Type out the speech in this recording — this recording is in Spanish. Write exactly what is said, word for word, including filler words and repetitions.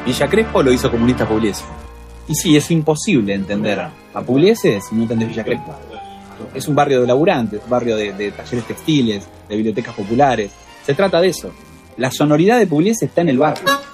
Villa Crespo lo hizo Comunista Pugliese. Y sí, es imposible entender a Pugliese si no entendés Villa Crespo. Es un barrio de laburantes, un barrio de, de talleres textiles, de bibliotecas populares. Se trata de eso. La sonoridad de Pugliese está en el barrio.